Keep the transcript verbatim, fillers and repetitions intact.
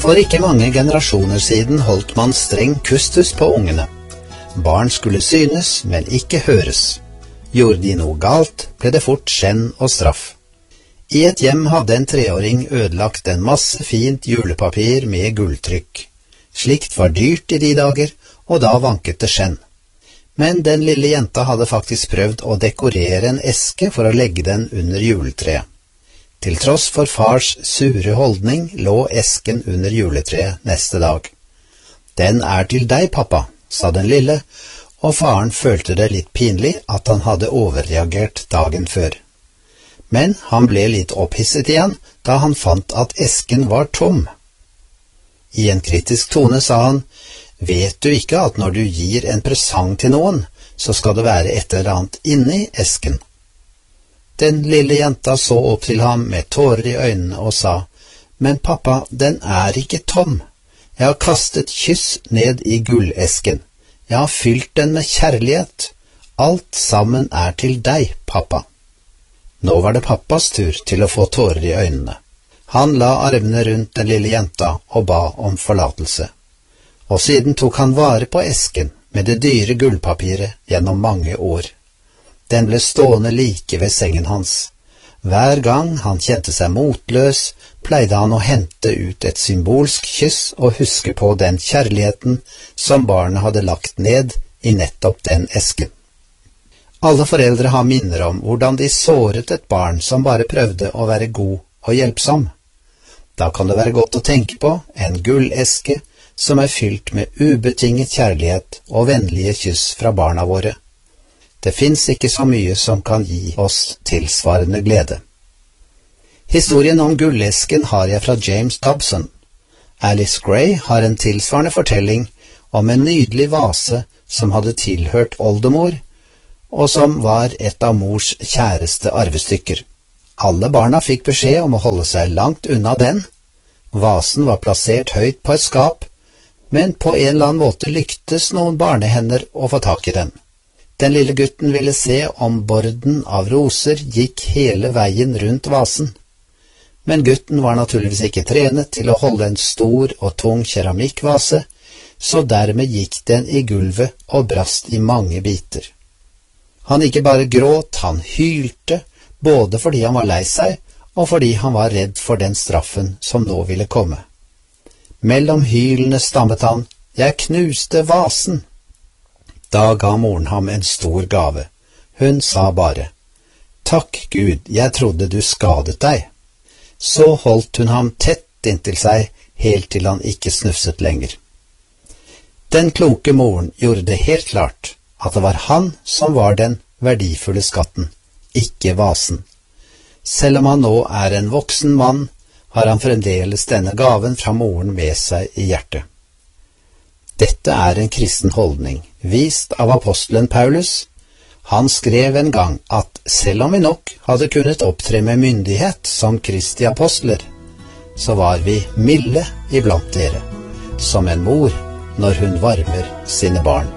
For ikke mange generasjoner siden holdt man streng kustus på ungene. Barn skulle synes, men ikke høres. Gjorde de noe galt, ble det fort skjenn og straff. I et hjem hadde en treåring ødelagt en masse fint julepapir med gulltrykk. Slikt var dyrt i de dager, og da vanket det skjenn. Men den lille jenta hadde faktisk prøvd å dekorere en eske for å legge den under juletreet. Til tross for fars sure holdning lå esken under juletreet neste dag. «Den er til deg, pappa», sa den lille, og faren følte det litt pinlig at han hadde overreagert dagen før. Men han ble litt opphisset igjen da han fant at esken var tom. I en kritisk tone sa han, «Vet du ikke at når du gir en presang til noen, så skal det være et eller annet inni esken?» Den lille jenta så opp til ham med tårer i øynene og sa, «Men pappa, den er ikke tom. Jeg har kastet kyss ned i gullesken. Jeg har fylt den med kjærlighet. Alt sammen er til deg, pappa.» Nå var det pappas tur til å få tårer i øynene. Han la armene rundt den lille jenta og ba om forlatelse. Og siden tok han vare på esken med det dyre gullpapiret gjennom mange år. Den ble stående like ved sengen hans. Hver gang han kjente seg motløs, pleide han å hente ut et symbolsk kyss og huske på den kjærligheten som barnet hadde lagt ned i nettopp den esken. Alle foreldre har minner om hvordan de såret et barn som bare prøvde å være god og hjelpsom. Da kan det være godt å tenke på en gulleske som er fylt med ubetinget kjærlighet og vennlige kyss fra barna våre. Det finnes ikke så mye som kan gi oss tilsvarende glede. Historien om gullesken har jeg fra James Dobson. Alice Gray har en tilsvarende fortelling om en nydelig vase som hadde tilhørt oldemor, og som var et av mors kjæreste arvestykker. Alle barna fikk beskjed om å holde seg langt unna den. Vasen var plassert høyt på et skap, men på en eller annen måte lyktes noen barnehender å få tak i den. Den lille gutten ville se om borden av roser gikk hele veien rundt vasen. Men gutten var naturligvis ikke trenet til å holde en stor og tung keramikkvase, så dermed gikk den i gulvet og brast i mange biter. Han ikke bare gråt, han hylte, både fordi han var lei seg, og fordi han var redd for den straffen som nå ville komme. Mellom hylene stammet han, «Jeg knuste vasen!» Da ga moren ham en stor gave. Hun sa bare, «Takk Gud, jeg trodde du skadet deg.» Så holdt hun ham tett inntil seg, helt til han ikke snufset lenger. Den kloke moren gjorde det helt klart at det var han som var den verdifulle skatten, ikke vasen. Selv om han nå er en voksen mann, har han fremdeles denne gaven fra moren med seg i hjertet. Dette er en kristen holdning, vist av apostelen Paulus. Han skrev en gang at selv om vi nok hadde kunnet opptre med myndighet som Kristi apostler, så var vi milde iblant dere, som en mor når hun varmer sine barn.